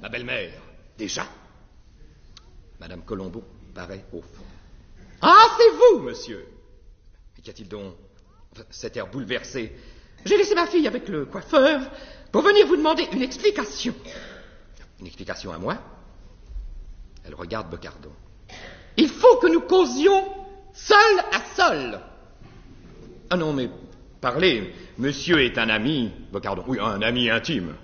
ma belle-mère. Déjà? Madame Colombo paraît au fond. Ah, c'est vous, monsieur! Qu'y a-t-il donc? Cet air bouleversé. J'ai laissé ma fille avec le coiffeur pour venir vous demander une explication. Une explication à moi? Elle regarde Bocardon. Il faut que nous causions seul à seul. Ah non, mais parlez, monsieur est un ami, Bocardon. Oui, un ami intime.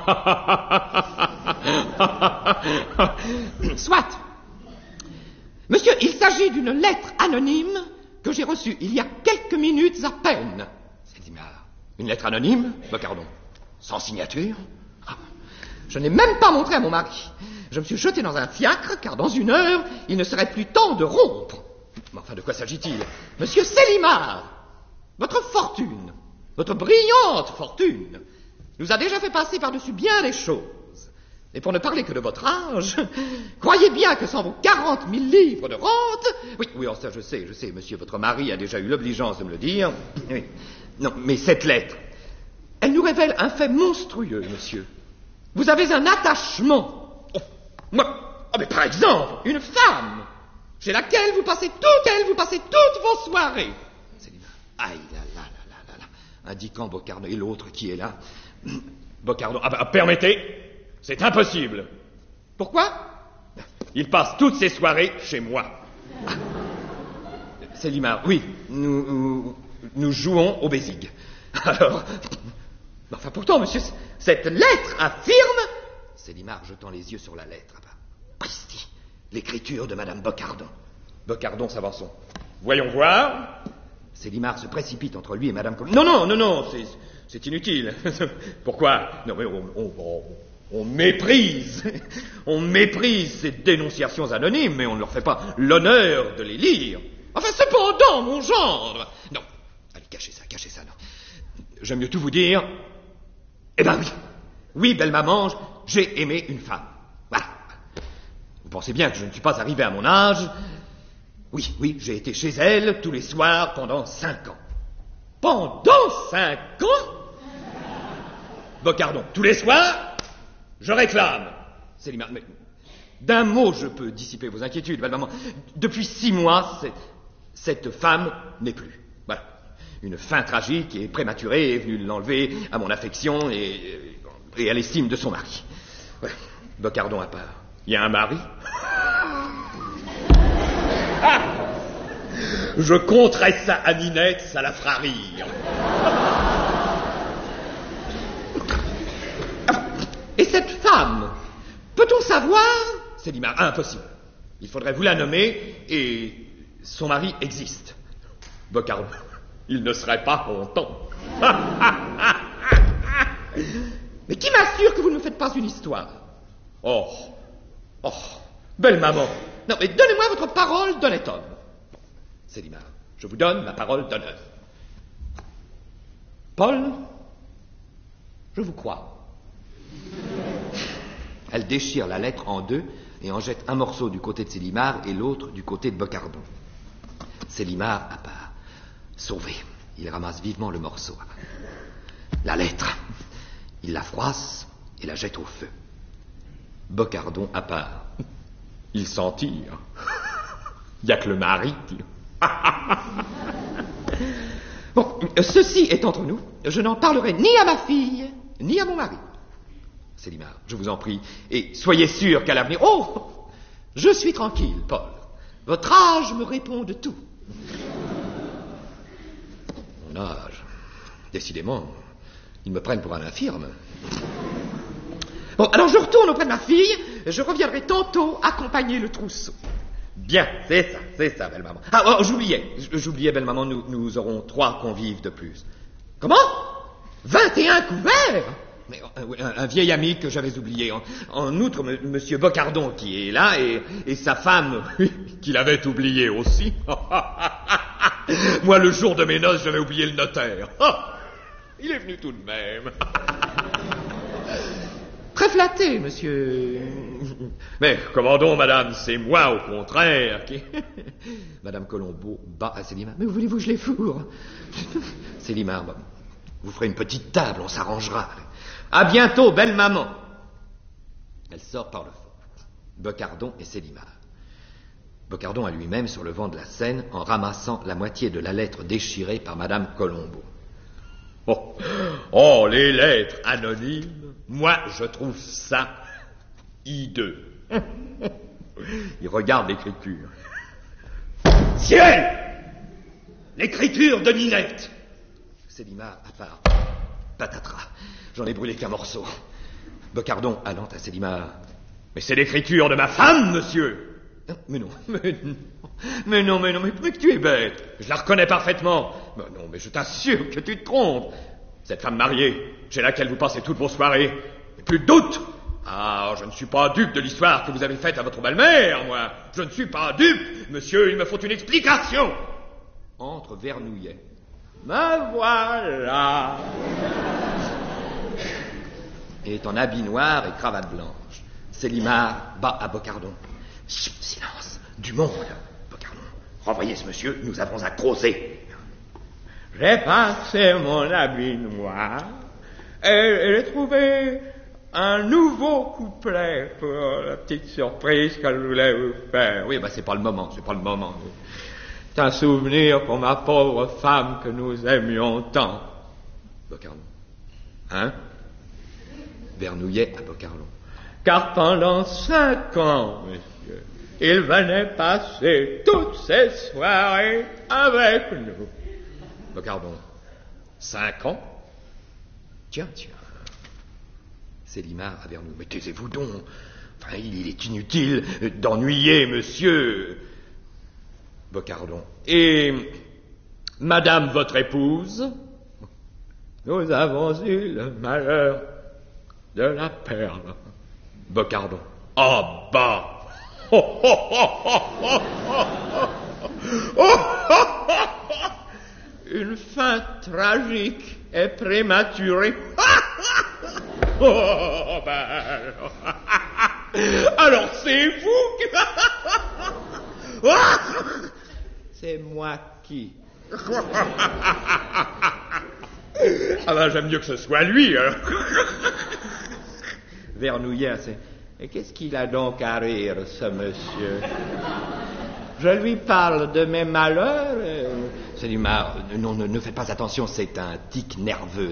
Soit. Monsieur, il s'agit d'une lettre anonyme que j'ai reçue il y a quelques minutes à peine. Célimare. Une lettre anonyme, Bocardon? Sans signature? Ah, je n'ai même pas montré à mon mari. Je me suis jeté dans un fiacre, car dans une heure, il ne serait plus temps de rompre. Mais enfin, de quoi s'agit-il? Monsieur Célimare, votre fortune, votre brillante fortune, nous a déjà fait passer par-dessus bien des choses. Et pour ne parler que de votre âge, croyez bien que sans vos 40 000 livres de rente... Oui, ça je sais, monsieur, votre mari a déjà eu l'obligeance de me le dire. Oui. Non, mais cette lettre, elle nous révèle un fait monstrueux, monsieur. Vous avez un attachement. Oh, moi, mais par exemple, une femme, chez laquelle vous passez toutes vos soirées. Célimare. Aïe, là, indiquant Bocardon et l'autre qui est là. Bocardon, permettez, c'est impossible. Pourquoi? Il passe toutes ses soirées chez moi. Ah. Célimare, oui, nous jouons au bésigue. Alors, enfin pourtant, monsieur, cette lettre affirme... Célimare jetant les yeux sur la lettre. Pristi, l'écriture de Madame Bocardon. Bocardon s'avançons. Voyons voir. Célimare se précipite entre lui et Madame Colombo. Non, c'est inutile. Pourquoi? Non, mais on méprise ces dénonciations anonymes, mais on ne leur fait pas l'honneur de les lire. Enfin, cependant, mon gendre... Non, allez, cachez ça, non. J'aime mieux tout vous dire. Eh ben oui, belle maman, j'ai aimé une femme. Voilà. Vous pensez bien que je ne suis pas arrivé à mon âge. Oui, j'ai été chez elle tous les soirs pendant 5 ans. Pendant 5 ans? Bocardon, tous les soirs, je réclame. Célimare, mais d'un mot, je peux dissiper vos inquiétudes, belle maman. Depuis 6 mois, cette femme n'est plus. Voilà. Une fin tragique et prématurée est venue l'enlever à mon affection et à l'estime de son mari. Ouais. Bocardon à part. Il y a un mari? Ah! Je conterai ça à Ninette, ça la fera rire. Et cette femme, peut-on savoir? Célimare, impossible. Il faudrait vous la nommer et son mari existe. Bocardon, il ne serait pas content. Mais qui m'assure que vous ne me faites pas une histoire? Oh, belle maman. Non, mais donnez-moi votre parole d'honnête homme. Célimare, je vous donne ma parole d'honneur. Paul, je vous crois. Elle déchire la lettre en deux et en jette un morceau du côté de Célimare et l'autre du côté de Bocardon. Célimare à part. Sauvé. Il ramasse vivement le morceau. La lettre. Il la froisse et la jette au feu. Bocardon à part. Il s'en tire. Il n'y a que le mari. Bon, ceci est entre nous. Je n'en parlerai ni à ma fille, ni à mon mari. Célimare, je vous en prie. Et soyez sûr qu'à l'avenir... Oh, je suis tranquille, Paul. Votre âge me répond de tout. Mon âge... Décidément, ils me prennent pour un infirme. Bon, alors je retourne auprès de ma fille. Je reviendrai tantôt accompagner le trousseau. Bien, c'est ça, belle maman. Ah, j'oubliais, belle maman, nous aurons 3 convives de plus. Comment? 21 couverts? Mais un vieil ami que j'avais oublié. En outre, monsieur Bocardon qui est là et sa femme qu'il avait oublié aussi. Moi, le jour de mes noces, j'avais oublié le notaire. Il est venu tout de même. Très flatté, monsieur. Mais comment donc, madame, c'est moi, au contraire, qui... Madame Colombo bat à Célimare. Mais où voulez-vous que je les fourre? Célimare, vous ferez une petite table, on s'arrangera. À bientôt, belle maman. Elle sort par le fond. Bocardon et Célimare. Bocardon a lui-même sur le vent de la scène en ramassant la moitié de la lettre déchirée par Madame Colombo. Oh, les lettres anonymes, moi je trouve ça hideux. Il regarde l'écriture. Ciel! L'écriture de Ninette! Célimare à part. Patatras. J'en ai brûlé qu'un morceau. Bocardon allant à Célimare. Mais c'est l'écriture de ma femme, monsieur! Mais non, mais tu es bête. Je la reconnais parfaitement. Mais non, mais je t'assure que tu te trompes. Cette femme mariée, chez laquelle vous passez toutes vos soirées, et plus de doute. Ah, je ne suis pas dupe de l'histoire que vous avez faite à votre belle-mère, moi. Je ne suis pas dupe. Monsieur, il me faut une explication. Entre Vernouillet. Me voilà. Et est en habit noir et cravate blanche. Célimare bat à Bocardon. Chut, silence, du monde. Bocardon, renvoyez ce monsieur, nous avons à causer. J'ai passé mon habit noir et j'ai trouvé un nouveau couplet pour la petite surprise que je voulais vous faire. Oui, c'est pas le moment. C'est un souvenir pour ma pauvre femme que nous aimions tant. Bocardon. Hein? Vernouillet à Bocardon. Car pendant 5 ans, monsieur, il venait passer toutes ses soirées avec nous. Bocardon. 5 ans? Tiens. Célimare à Vernouillet. Mais taisez-vous donc. Enfin, il est inutile d'ennuyer, monsieur. Bocardon. Et madame votre épouse, nous avons eu le malheur de la perdre. Bocardon. Oh bah! Une fin tragique et prématurée. Alors c'est vous qui... C'est moi qui... j'aime mieux que ce soit lui, alors. Vernouillet, et qu'est-ce qu'il a donc à rire, ce monsieur? Je lui parle de mes malheurs. Célimare, non, ne faites pas attention, c'est un tic nerveux.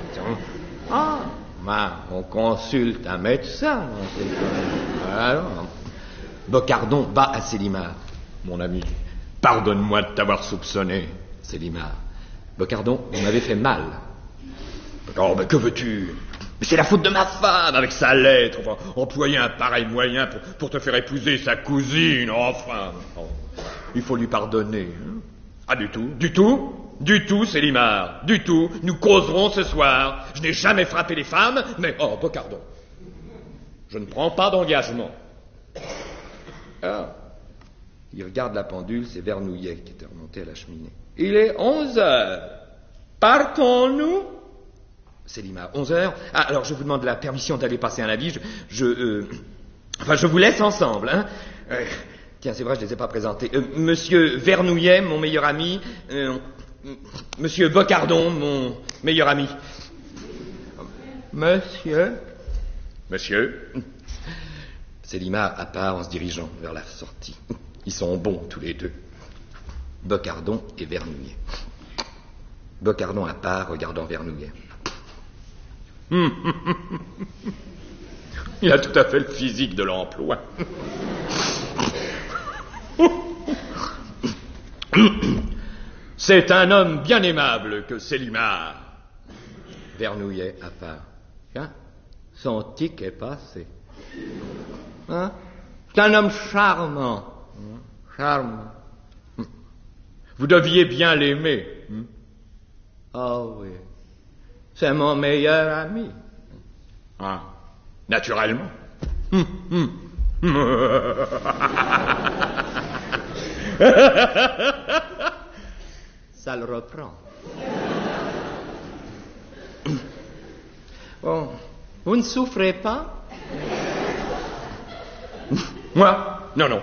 On consulte un médecin. Alors, Bocardon bat à Célimare. Mon ami, pardonne-moi de t'avoir soupçonné. Célimare. Bocardon, vous m'avez fait mal. Oh, mais que veux-tu? Mais c'est la faute de ma femme, avec sa lettre. Enfin, employer un pareil moyen pour te faire épouser sa cousine. Enfin, il faut lui pardonner. Hein? Ah, du tout, Célimare, du tout. Nous causerons ce soir. Je n'ai jamais frappé les femmes, mais... Oh, Bocardon, je ne prends pas d'engagement. Ah. Il regarde la pendule, c'est Vernouillet qui était remonté à la cheminée. Il est 11h. Partons-nous? Célimare, 11h. Ah, alors je vous demande la permission d'aller passer un avis. Je vous laisse ensemble, hein. Tiens, c'est vrai, je ne les ai pas présentés. Monsieur Vernouillet, mon meilleur ami. Monsieur Bocardon, mon meilleur ami. Monsieur? Célimare à part en se dirigeant vers la sortie. Ils sont bons, tous les deux. Bocardon et Vernouillet. Bocardon à part, regardant Vernouillet. Il a tout à fait le physique de l'emploi. C'est un homme bien aimable que Célimare. Vernouillet à part. Tiens, son tic est passé. Hein? C'est un homme charmant. Charmant. Vous deviez bien l'aimer. Oh oui. C'est mon meilleur ami. Ah, naturellement. Ça le reprend. Bon, vous ne souffrez pas? Moi? Non.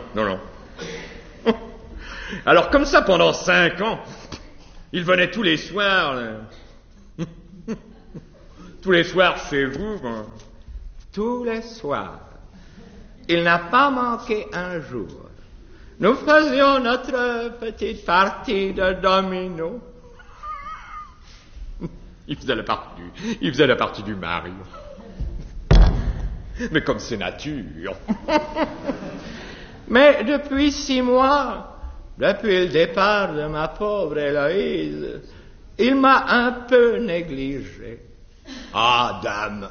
Alors comme ça, pendant 5 ans, il venait tous les soirs... Tous les soirs chez vous, tous les soirs. Il n'a pas manqué un jour. Nous faisions notre petite partie de domino. Il faisait la partie du mari. Mais comme c'est nature. Mais depuis 6 mois, depuis le départ de ma pauvre Héloïse, il m'a un peu négligé. Ah, dame.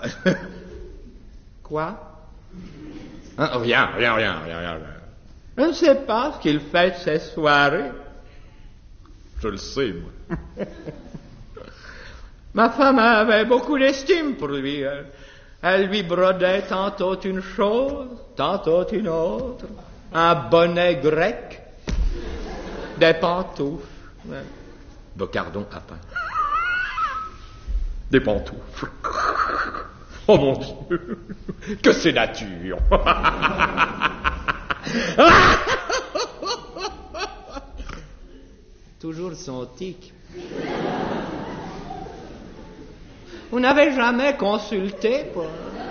Quoi? Hein, rien. Je ne sais pas ce qu'il fait de ces soirées. Je le sais, moi. Ma femme avait beaucoup d'estime pour lui. Elle lui brodait tantôt une chose, tantôt une autre. Un bonnet grec, des pantoufles. Bocardon a peint. Des pantoufles. Oh mon Dieu, que c'est nature. Toujours son tic. Vous n'avez jamais consulté pour...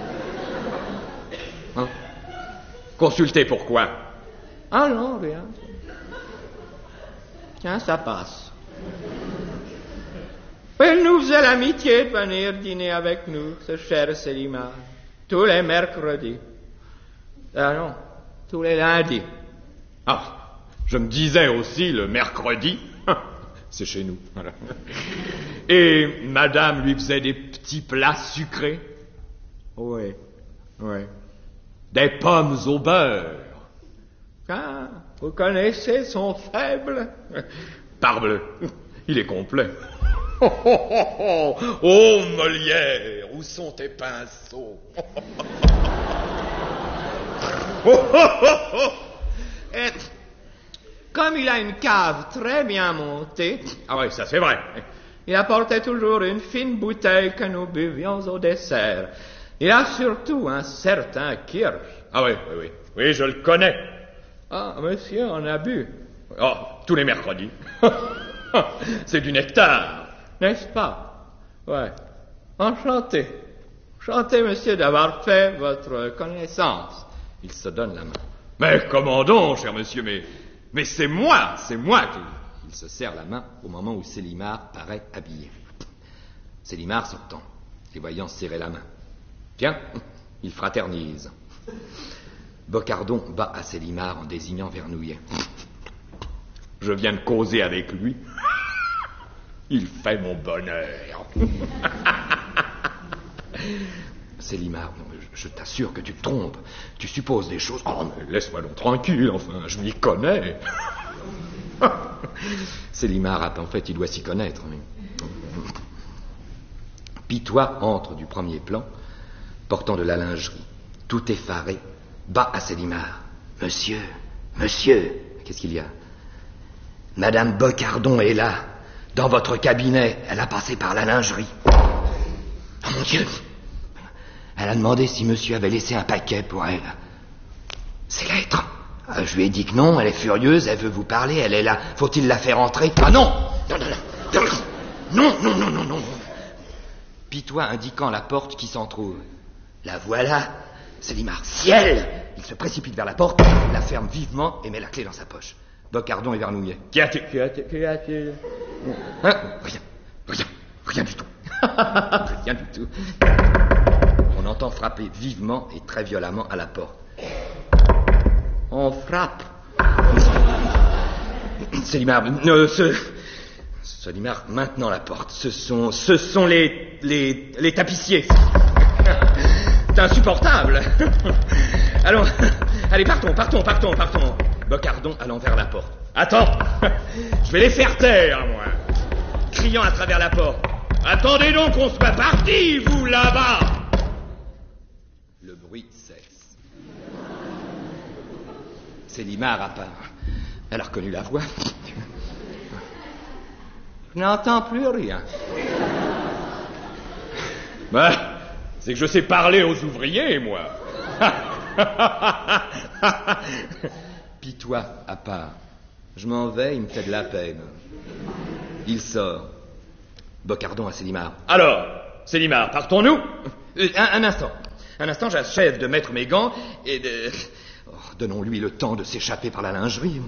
Hein? Consulter pourquoi? Ah non, rien. Tiens, ça passe. Il nous faisait l'amitié de venir dîner avec nous, ce cher Célimar, tous les mercredis. Ah non, tous les lundis. Ah, je me disais aussi le mercredi. C'est chez nous. Voilà. Et madame lui faisait des petits plats sucrés. Oui. Des pommes au beurre. Ah, vous connaissez son faible? Parbleu, il est complet. Oh, Molière, où sont tes pinceaux? Et comme il a une cave très bien montée... Ah oui, ça c'est vrai. Il apportait toujours une fine bouteille que nous buvions au dessert. Il a surtout un certain kirsch. Ah oui. Oui, je le connais. Ah, monsieur en a bu. Oh, tous les mercredis. C'est du nectar. N'est-ce pas? Ouais. Enchanté. Enchanté, monsieur, d'avoir fait votre connaissance. Il se donne la main. Mais comment donc, cher monsieur, mais c'est moi qui... Il se serre la main au moment où Célimar paraît habillé. Célimar sortant, les voyant serrer la main. Tiens, il fraternise. Bocardon bat à Célimar en désignant Vernouillet. Je viens de causer avec lui. Il fait mon bonheur. Célimar, je t'assure que tu te trompes. Tu supposes des choses... Oh, mais laisse-moi donc tranquille, enfin, je m'y connais. Célimar, en fait, il doit s'y connaître. Pitois entre du premier plan, portant de la lingerie, tout effaré, bat à Célimar. Monsieur, qu'est-ce qu'il y a? Madame Bocardon est là, dans votre cabinet. Elle a passé par la lingerie. Oh mon Dieu! Elle a demandé si monsieur avait laissé un paquet pour elle. Ces lettres. Je lui ai dit que non, elle est furieuse, elle veut vous parler, elle est là. Faut-il la faire entrer? Ah non! Non. Pitois indiquant la porte qui s'en trouve. La voilà, Célimar. Ciel! Il se précipite vers la porte, la ferme vivement et met la clé dans sa poche. Bocardon et Vernouillet. Qu'y a-t-il? Hein? Rien du tout. Rien du tout. On entend frapper vivement et très violemment à la porte. On frappe. Célimar, Célimar, maintenant la porte. Ce sont les tapissiers. C'est insupportable. Allez, partons. Bocardon allant vers la porte. Attends, je vais les faire taire, moi. Criant à travers la porte. Attendez donc qu'on soit partis, vous, là-bas. Le bruit cesse. Célimar à part. Elle a reconnu la voix. Je n'entends plus rien. C'est que je sais parler aux ouvriers, moi. Pitois à part. Je m'en vais, il me fait de la peine. Il sort. Bocardon à Célimar. Alors, Célimar, partons-nous? Un instant. Un instant, j'achève de mettre mes gants et de... Oh, donnons-lui le temps de s'échapper par la lingerie.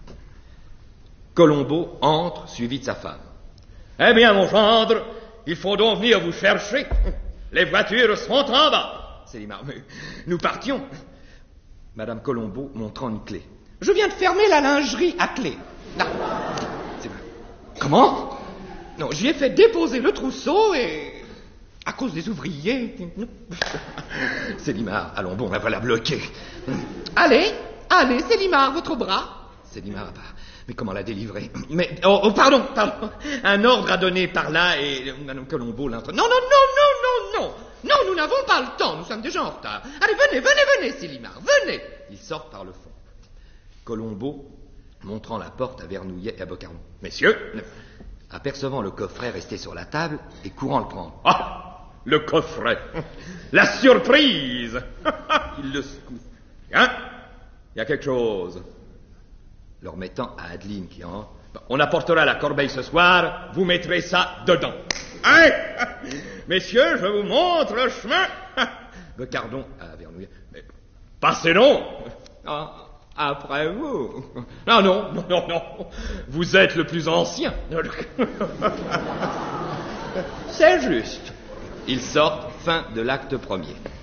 Colombo entre, suivi de sa femme. Eh bien, mon gendre, il faut donc venir vous chercher. Les voitures sont en bas. Célimare, mais nous partions. Madame Colombo montrant une clé. Je viens de fermer la lingerie à clé. Là. Comment? Non, j'y ai fait déposer le trousseau et... à cause des ouvriers... Célimare, allons bon, la voilà bloquée. Allez, Célimare, votre bras. Célimare, mais comment la délivrer? Mais, pardon. Un ordre à donner par là et Madame Colombo l'entre... Non, nous n'avons pas le temps, nous sommes déjà en retard. Allez, venez, Célimare, venez. Ils sortent par le fond. Colombo, montrant la porte à Vernouillet et à Bocardon. Messieurs, apercevant le coffret resté sur la table et courant le prendre. Ah, le coffret. La surprise. Il le secoue. Hein? Il y a quelque chose. Leur mettant à Adeline qui entre. On apportera la corbeille ce soir, vous mettrez ça dedans. Hein? Messieurs, je vous montre le chemin. Bocardon à Vernouillet. Mais passez donc. Après vous. Non. Vous êtes le plus ancien. C'est juste. Ils sortent, fin de l'acte premier.